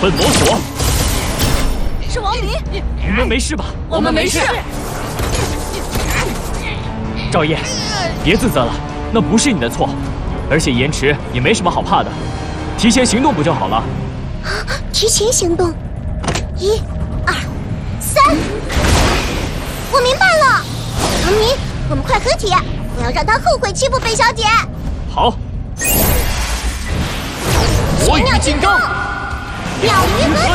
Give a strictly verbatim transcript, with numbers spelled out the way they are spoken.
分魔锁。 是王明， 你们没事吧？ 我们没事。 赵烨，别自责了，那不是你的错，而且延迟也没什么好怕的，提前行动不就好了？ 啊！提前行动，一、二、三。我明白了，王明，我们快合体，我要让他后悔欺负北小姐。 好。火雨金刚， 鸟鱼和。